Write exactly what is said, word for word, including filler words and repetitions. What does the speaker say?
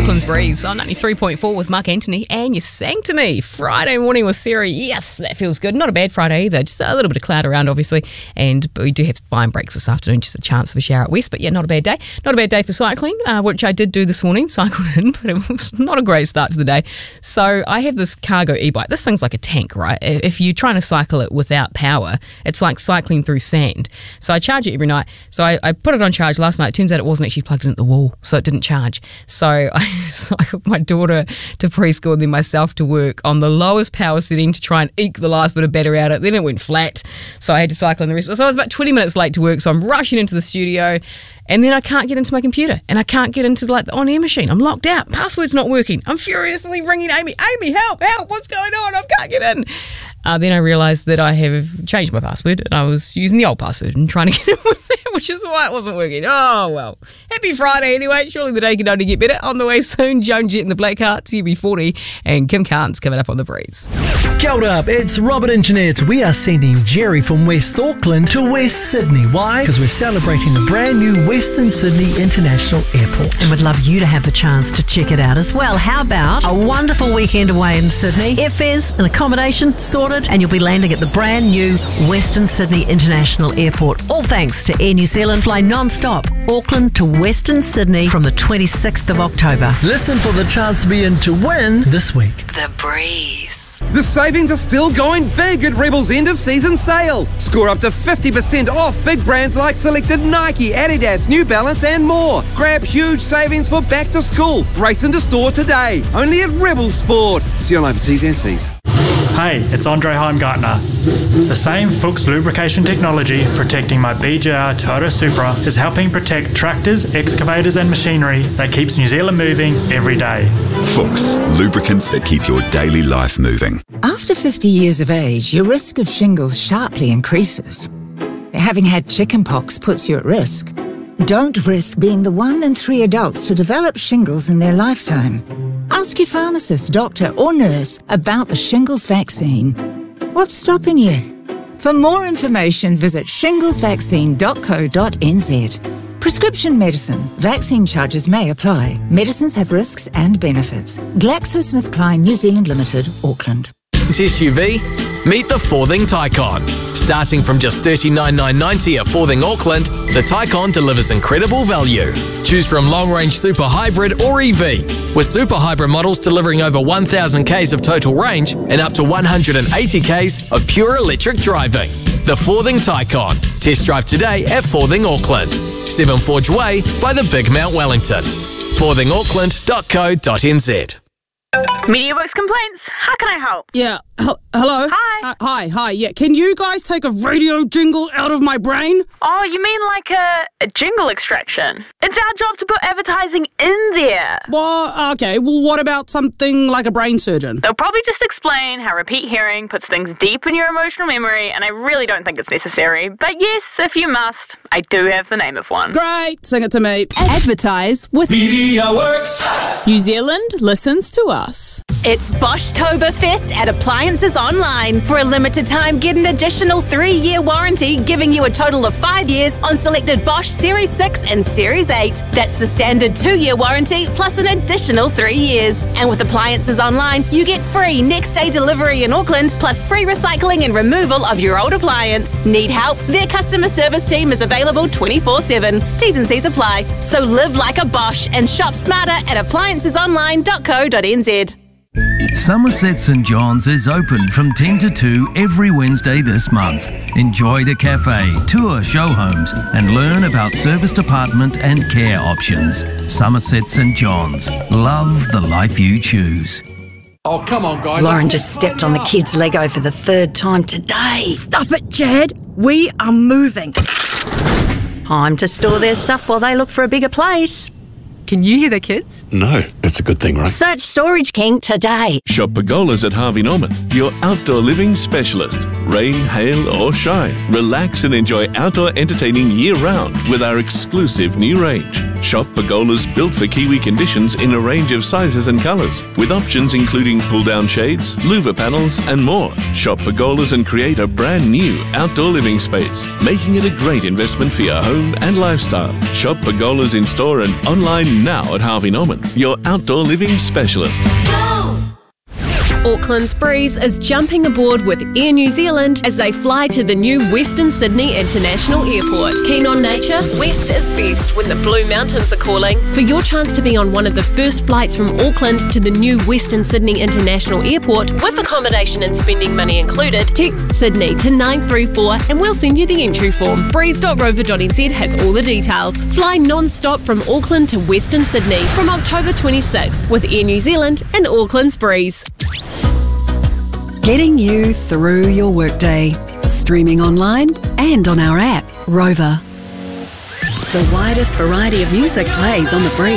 Auckland's Breeze on ninety-three point four with Mark Anthony, and you sang to me. Friday morning with Sarah. Yes, that feels good. Not a bad Friday either. Just a little bit of cloud around, obviously, and we do have fine breaks this afternoon. Just a chance of a shower at West, but yeah, not a bad day. Not a bad day for cycling, uh, which I did do this morning. Cycled in, but it was not a great start to the day. So I have this cargo e-bike. This thing's like a tank, right? If you're trying to cycle it without power, it's like cycling through sand. So I charge it every night. So I, I put it on charge last night. It turns out it wasn't actually plugged in at the wall, so it didn't charge. So I cycled my daughter to preschool and then myself to work on the lowest power setting to try and eke the last bit of battery out of it. Then it went flat, so I had to cycle in the rest. So I was about twenty minutes late to work, so I'm rushing into the studio, and then I can't get into my computer, and I can't get into like the on-air machine. I'm locked out. Password's not working. I'm furiously ringing Amy. Amy, help, help, what's going on? I can't get in. Uh, then I realised that I have changed my password, and I was using the old password and trying to get in with it, which is why it wasn't working. Oh, well. Happy Friday anyway. Surely the day can only get better. On the way soon, Joan Jett and the Blackhearts, C B forty, and Kim Carnes coming up on the Breeze. Kia ora, it's Robert and Jeanette. We are sending Jerry from West Auckland to West Sydney. Why? Because we're celebrating the brand new Western Sydney International Airport. And we'd love you to have the chance to check it out as well. How about a wonderful weekend away in Sydney? Airfares and accommodation sorted, and you'll be landing at the brand new Western Sydney International Airport. All thanks to Air New Zealand. Fly non-stop Auckland to Western Sydney from the twenty-sixth of October. Listen for the chance to be in to win this week. The Breeze. The savings are still going big at Rebel's end of season sale. Score up to fifty percent off big brands like selected Nike, Adidas, New Balance and more. Grab huge savings for back to school. Race into store today. Only at Rebel Sport. See you online for T's and C's. Hey, it's Andre Heimgartner. The same Fuchs lubrication technology protecting my B J R Toyota Supra is helping protect tractors, excavators and machinery that keeps New Zealand moving every day. Fuchs, lubricants that keep your daily life moving. After fifty years of age, your risk of shingles sharply increases. Having had chickenpox puts you at risk. Don't risk being the one in three adults to develop shingles in their lifetime. Ask your pharmacist, doctor or nurse about the shingles vaccine. What's stopping you? For more information, visit shingles vaccine dot co dot n z. Prescription medicine. Vaccine charges may apply. Medicines have risks and benefits. GlaxoSmithKline New Zealand Limited, Auckland. S U V? Meet the Forthing Taycan. Starting from just thirty-nine thousand nine hundred ninety dollars at Forthing Auckland, the Taycan delivers incredible value. Choose from long-range Super Hybrid or E V, with Super Hybrid models delivering over one thousand kays of total range and up to one hundred eighty kays of pure electric driving. The Forthing Taycan. Test drive today at Forthing Auckland, Seven Forge Way by the Big Mount Wellington. forthing auckland dot co dot n z. MediaWorks complaints. How can I help? Yeah. H- hello? Hi. Uh, hi, hi. Yeah. Can you guys take a radio jingle out of my brain? Oh, you mean like a, a jingle extraction? It's our job to put advertising in there. Well, okay. Well, what about something like a brain surgeon? They'll probably just explain how repeat hearing puts things deep in your emotional memory, and I really don't think it's necessary. But yes, if you must, I do have the name of one. Great. Sing it to me. Advertise with MediaWorks. New Zealand listens to us. It's Boschtoberfest at Appliances Online. For a limited time, get an additional three-year warranty, giving you a total of five years on selected Bosch Series six and Series eight. That's the standard two-year warranty plus an additional three years. And with Appliances Online, you get free next-day delivery in Auckland, plus free recycling and removal of your old appliance. Need help? Their customer service team is available twenty-four seven. T's and C's apply. So live like a Bosch and shop smarter at appliances online dot co dot n z. Somerset St John's is open from ten to two every Wednesday this month. Enjoy the cafe, tour show homes and learn about service department and care options. Somerset St John's. Love the life you choose. Oh, come on, guys. Lauren just stepped on the kids' Lego for the third time today. Stop it, Chad. We are moving. Time to store their stuff while they look for a bigger place. Can you hear the kids? No, that's a good thing, right? Search Storage King today. Shop Pergolas at Harvey Norman, your outdoor living specialist. Rain, hail or shine, relax and enjoy outdoor entertaining year-round with our exclusive new range. Shop pergolas built for Kiwi conditions in a range of sizes and colours, with options including pull-down shades, louver panels and more. Shop pergolas and create a brand new outdoor living space, making it a great investment for your home and lifestyle. Shop pergolas in store and online now at Harvey Norman, your outdoor living specialist. Auckland's Breeze is jumping aboard with Air New Zealand as they fly to the new Western Sydney International Airport. Keen on nature? West is best when the Blue Mountains are calling. For your chance to be on one of the first flights from Auckland to the new Western Sydney International Airport with accommodation and spending money included, text Sydney to nine three four and we'll send you the entry form. breeze dot rover dot n z has all the details. Fly non-stop from Auckland to Western Sydney from October twenty-sixth with Air New Zealand and Auckland's Breeze. Getting you through your workday. Streaming online and on our app, Rover. The widest variety of music plays on the Breeze.